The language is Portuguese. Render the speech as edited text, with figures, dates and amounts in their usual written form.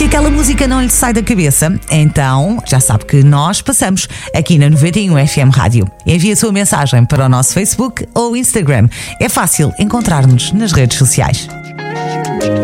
Se aquela música não lhe sai da cabeça, então já sabe que nós passamos aqui na 91 FM Rádio. Envie a sua mensagem para o nosso Facebook ou Instagram. É fácil encontrar-nos nas redes sociais.